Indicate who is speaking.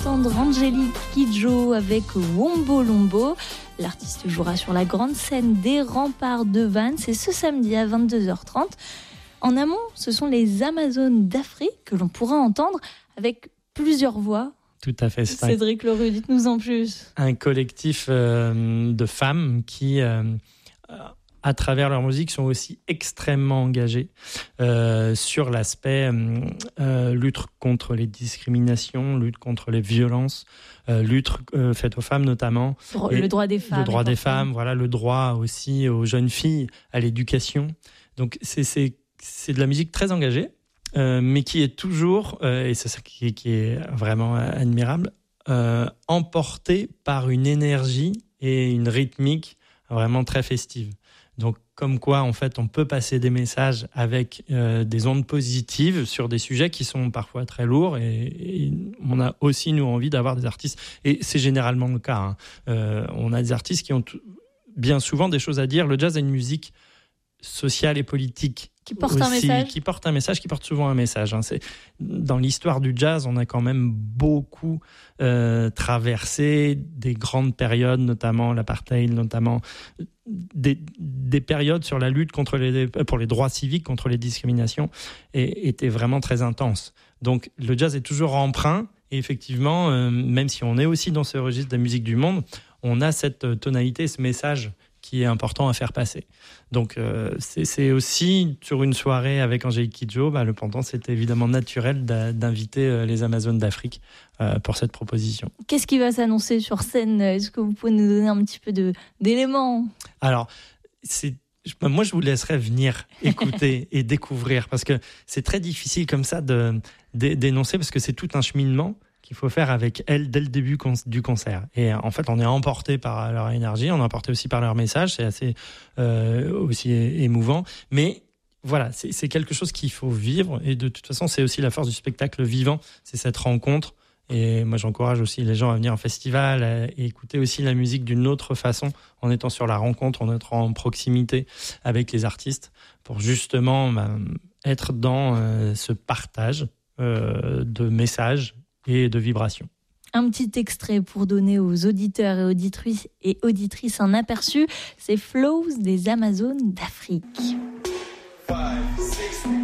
Speaker 1: d'entendre Angélique Kidjo avec Wombo Lombo. L'artiste jouera sur la grande scène des Remparts de Vannes. C'est ce samedi à 22h30. En amont, ce sont les Amazones d'Afrique que l'on pourra entendre avec plusieurs voix.
Speaker 2: Tout à fait.
Speaker 1: Cédric Leroux, dites-nous en plus.
Speaker 2: Un collectif de femmes qui, à travers leur musique, sont aussi extrêmement engagées sur l'aspect lutte contre les discriminations, lutte contre les violences, lutte faite aux femmes notamment.
Speaker 1: Le droit des femmes.
Speaker 2: Le droit des femmes, voilà, le droit aussi aux jeunes filles, à l'éducation. Donc c'est de la musique très engagée. Mais qui est toujours, et c'est ça qui est vraiment admirable, emporté par une énergie et une rythmique vraiment très festive. Donc, comme quoi, en fait, on peut passer des messages avec des ondes positives sur des sujets qui sont parfois très lourds, et on a aussi, nous, envie d'avoir des artistes, et c'est généralement le cas, hein. On a des artistes qui ont bien souvent des choses à dire. Le jazz est une musique sociale et politique
Speaker 1: qui porte un message.
Speaker 2: Qui porte souvent un message. Hein. Dans l'histoire du jazz, on a quand même beaucoup traversé des grandes périodes, notamment l'apartheid, notamment des périodes sur la lutte pour les droits civiques, contre les discriminations, et étaient vraiment très intenses. Donc le jazz est toujours empreint, et effectivement, même si on est aussi dans ce registre de la musique du monde, on a cette tonalité, ce message qui est important à faire passer. Donc c'est aussi, sur une soirée avec Angélique Kidjo, le pendant, c'était évidemment naturel d'inviter les Amazones d'Afrique pour cette proposition.
Speaker 1: Qu'est-ce qui va s'annoncer sur scène ? Est-ce que vous pouvez nous donner un petit peu d'éléments ?
Speaker 2: Alors, moi, je vous laisserai venir écouter et découvrir, parce que c'est très difficile comme ça d'énoncer, parce que c'est tout un cheminement qu'il faut faire avec elles dès le début du concert. Et en fait, on est emporté par leur énergie, on est emporté aussi par leur message, c'est assez aussi émouvant. Mais voilà, c'est quelque chose qu'il faut vivre, et de toute façon, c'est aussi la force du spectacle vivant, c'est cette rencontre. Et moi, j'encourage aussi les gens à venir en festival et écouter aussi la musique d'une autre façon, en étant sur la rencontre, en étant en proximité avec les artistes, pour justement être dans ce partage de messages et de vibrations.
Speaker 1: Un petit extrait pour donner aux auditeurs et auditrices un aperçu, c'est Flows des Amazones d'Afrique.
Speaker 3: 5, 6,